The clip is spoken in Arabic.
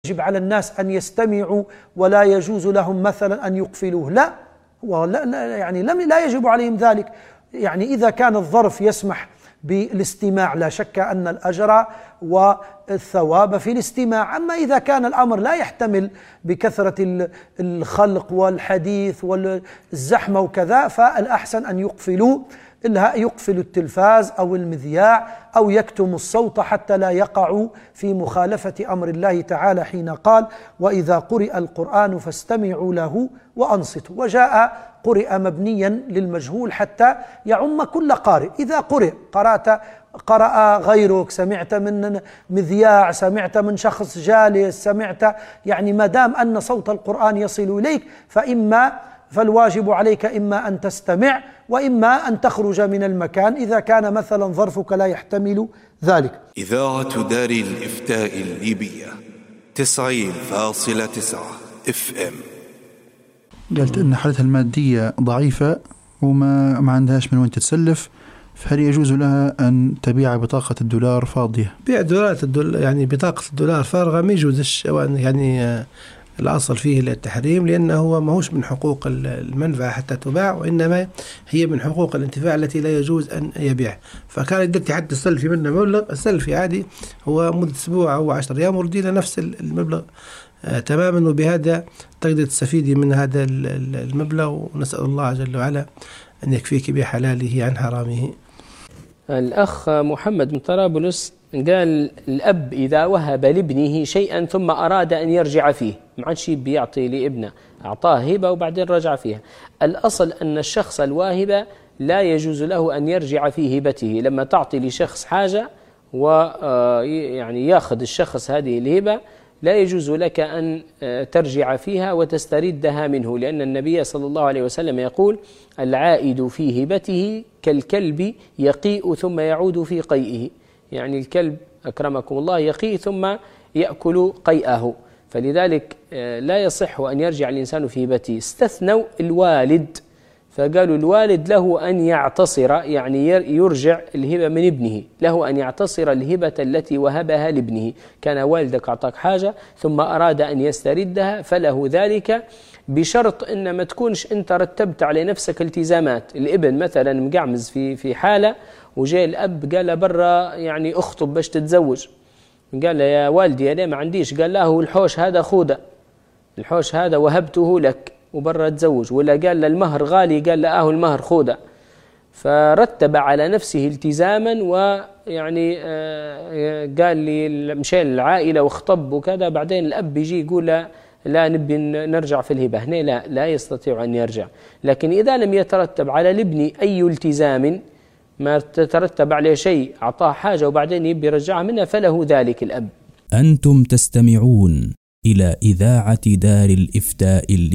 يجب على الناس أن يستمعوا ولا يجوز لهم مثلا أن يقفلوه، لا، يعني لا يجب عليهم ذلك. يعني إذا كان الظرف يسمح بالاستماع لا شك أن الأجر والثواب في الاستماع. أما إذا كان الأمر لا يحتمل بكثرة الخلق والحديث والزحمة وكذا، فالأحسن أن يقفلوا التلفاز أو المذياع أو يكتموا الصوت حتى لا يقعوا في مخالفة أمر الله تعالى حين قال: وإذا قرئ القرآن فاستمعوا له وأنصتوا. وجاء قرئ مبنيا للمجهول حتى يعم كل قارئ. إذا قرأ غيرك، سمعت من مذياع، سمعت من شخص جالس، سمعت يعني ما دام أن صوت القرآن يصل إليك فالواجب عليك إما أن تستمع وإما أن تخرج من المكان إذا كان مثلا ظرفك لا يحتمل ذلك. إذاعة دار الإفتاء الليبية 90.9 FM. قالت أن حالتها المادية ضعيفة وما عندهاش من وين تتسلف، فهل يجوز لها أن تبيع بطاقة الدولار فاضية؟ بيع يعني بطاقة الدولار فارغة ما يجوزش، يعني الأصل فيه التحريم، لأنه هو ماهوش من حقوق المنفعة حتى تباع، وإنما هي من حقوق الانتفاع التي لا يجوز أن يبيع. فكان يدك حتى تسلفي منه مبلغ، السلفي عادي هو مدة أسبوع أو 10 أيام وردينا نفس المبلغ تماما، وبهذا تقدر تستفيدي من هذا المبلغ. ونسأل الله جل وعلا أن يكفيك بحلاله عن حرامه. الأخ محمد من طرابلس قال: الأب إذا وهب لابنه شيئا ثم أراد أن يرجع فيه، ما عادش بيعطي لابنه، أعطاه هبة وبعدين رجع فيها. الأصل أن الشخص الواهب لا يجوز له أن يرجع في هبته. لما تعطي لشخص حاجة ويعني ياخذ الشخص هذه الهبة، لا يجوز لك أن ترجع فيها وتستردها منه، لأن النبي صلى الله عليه وسلم يقول: العائد في هبته كالكلب يقيء ثم يعود في قيئه. يعني الكلب أكرمكم الله يقيء ثم يأكل قيئه، فلذلك لا يصح أن يرجع الإنسان في هبته. استثنوا الوالد، فقالوا الوالد له أن يعتصر، يعني يرجع الهبة من ابنه، له أن يعتصر الهبة التي وهبها لابنه. كان والدك أعطاك حاجة ثم أراد أن يستردها فله ذلك، بشرط إن ما تكونش أنت رتبت على نفسك التزامات. الابن مثلا مقعمز في حالة وجاء الأب قال له برا يعني أخطب باش تتزوج، قال له يا والدي أنا ما عنديش، قال له الحوش هذا خوذة، الحوش هذا وهبته لك وبرا تزوج. ولا قال له المهر غالي، قال له المهر خوذة. فرتب على نفسه التزاما، ويعني قال لي مشى العائلة واخطب وكذا، بعدين الأب يجي يقول لا نبي نرجع في الهبة، هنا لا يستطيع أن يرجع. لكن إذا لم يترتب على الابن أي التزام، ما تترتب عليه شيء، أعطاه حاجة وبعدين يبي يرجعها منها، فله ذلك الأب. أنتم تستمعون إلى إذاعة دار الإفتاء